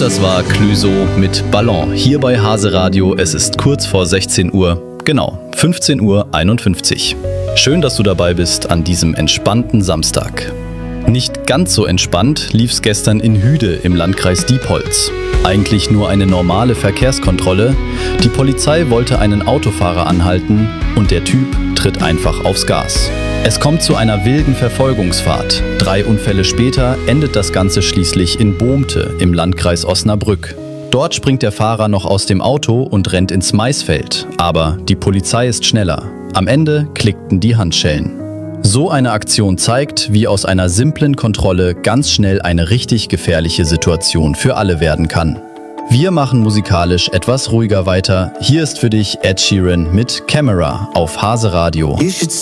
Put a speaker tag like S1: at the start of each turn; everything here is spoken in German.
S1: das war Clüso mit Ballon. Hier bei Hase Radio. Es ist kurz vor 16 Uhr. Genau, 15:51 Uhr. Schön, dass du dabei bist an diesem entspannten Samstag. Nicht ganz so entspannt lief's gestern in Hüde im Landkreis Diepholz. Eigentlich nur eine normale Verkehrskontrolle. Die Polizei wollte einen Autofahrer anhalten und der Typ tritt einfach aufs Gas. Es kommt zu einer wilden Verfolgungsfahrt. 3 Unfälle später endet das Ganze schließlich in Bohmte im Landkreis Osnabrück. Dort springt der Fahrer noch aus dem Auto und rennt ins Maisfeld. Aber die Polizei ist schneller. Am Ende klickten die Handschellen. So eine Aktion zeigt, wie aus einer simplen Kontrolle ganz schnell eine richtig gefährliche Situation für alle werden kann. Wir machen musikalisch etwas ruhiger weiter. Hier ist für dich Ed Sheeran mit Camera auf Hase Radio.